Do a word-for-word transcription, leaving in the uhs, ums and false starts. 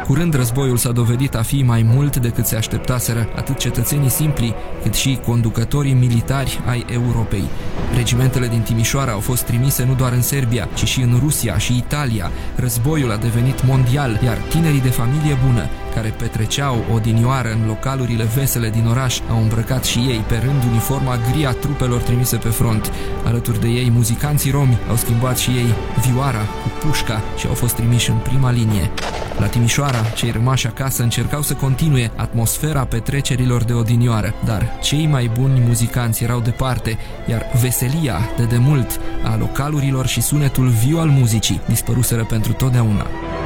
Curând, războiul s-a dovedit a fi mai mult decât se așteptaseră atât cetățenii simpli, cât și conducătorii militari ai Europei. Regimentele din Timișoara au fost trimise nu doar în Serbia, ci și în Rusia și Italia. Războiul a devenit mondial, iar tinerii de familie bună, care petreceau odinioară în localurile vesele din oraș, au îmbrăcat și ei pe rând uniforma gri a trupelor trimise pe front. Alături de ei, muzicanții romi au schimbat și ei vioara cu pușca și au fost trimiși în prima linie. La Timișoara, cei rămași acasă încercau să continue atmosfera petrecerilor de odinioară, dar cei mai buni muzicanți erau departe, iar veselia de demult a localurilor și sunetul viu al muzicii dispăruseră pentru totdeauna.